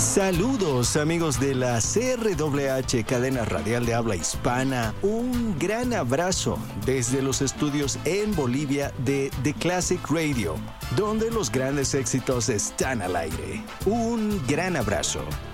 Saludos amigos de la CRWH, cadena radial de habla hispana. Un gran abrazo desde los estudios en Bolivia de The Classic Radio, donde los grandes éxitos están al aire. Un gran abrazo.